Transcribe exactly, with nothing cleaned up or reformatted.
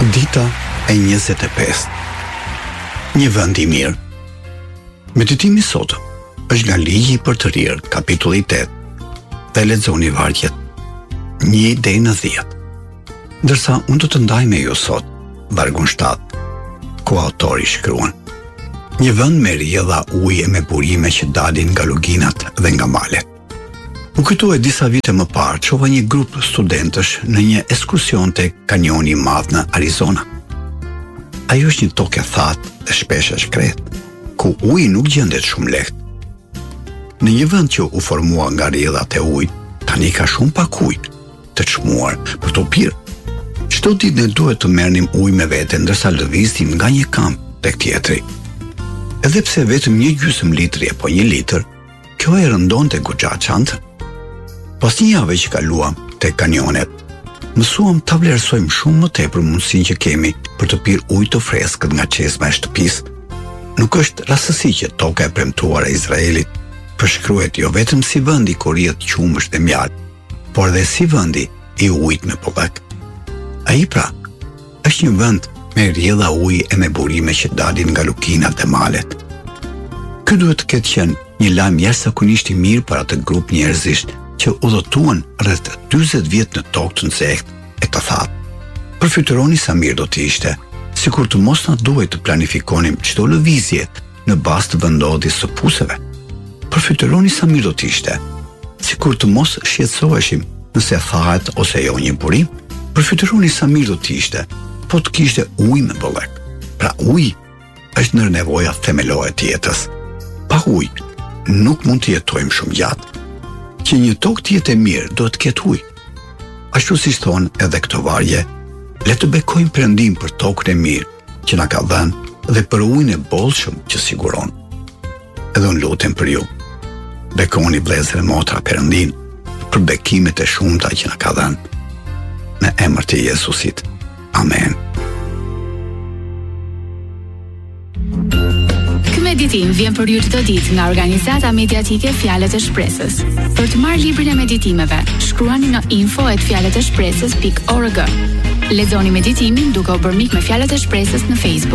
Dita e njëzet e pesë. Një vend i mirë. Meditimi sot është nga ligji për të rirë, kapitulli tetë, dhe lexoni vargjet një deri në dhjetë. Ndërsa unë do të ndaj me ju sot vargun shtatë, ku autori shkruan: një vend me rrjedha ujë e me burime që dalin nga luginat dhe nga malet. U kujtova disa vite më parë, çova një grup studentësh në një ekskursion te kanjoni i madh në Arizona. Ajo është një tokë e thatë dhe shpesh e shkretë, ku uji nuk gjendet shumë lehtë. Në një vend që u formua nga rrjedhat e ujit, tani ka shumë pak ujë të çmuar për të pirë. Çdo ditë ne duhet të merrnim ujë me vete ndërsa lëviznim nga një kamp tek tjetri. Edhe pse vetëm një gjysmë litri apo një litër, kjo e rëndonte goxha çantën. Pas një jave që kaluam te kanjonet, mësuam ta vlerësojmë shumë më tepër mundësinë që kemi për të pirë ujë të freskët nga çezma e shtëpisë. Nuk është rastësi që toka e premtuar e Izraelit përshkruhet jo vetëm si vendi ku rrihet qumësht dhe mjalë, por dhe si vendi i ujit me pollëk. Ai pra është një vend me rrjedha uji e me burime që dalin nga lukinat dhe malet. Ky duhet të ketë qenë një lajm jashtëzakonisht i mirë për atë grup njerëzish që udhëtuan rreth dyzet vjet në tokë të nxehtë e të thatë. Përfytyroni sa mirë do të ishte, sikur të mos na duhet të planifikonim çdo lëvizje në bazë të vendodhjes së puseve. Përfytyroni sa mirë do të ishte, sikur të mos shqetësoheshim nëse thahet ose jo një burim. Përfytyroni sa mirë do të ishte, po të kishte ujë me bollëk. Pra uji është ndër nevojat themelore të jetës. Pa ujë nuk mund të jetojmë shumë gjatë. Që një tokë të jetë e mirë do të ketë ujë. Ashtu siç thonë edhe këto vargje, le të bekojmë Perëndim për tokën e mirë që na ka dhënë dhe për ujin e bollshëm që siguron. Edhe unë lutem për ju. Bekoni vëllezër e motra Perëndin për bekimet e shumta që na ka dhënë. Në emër të Jezusit. Amen. Meditim vjen për ju çdo ditë nga organizata mediatike Fjalët e Shpresës. Për të marrë librin e meditimeve, shkruani në info at fjalët e shpresës pikë org. Lexoni meditimin duke u bërë mik me Fjalët e Shpresës në Facebook.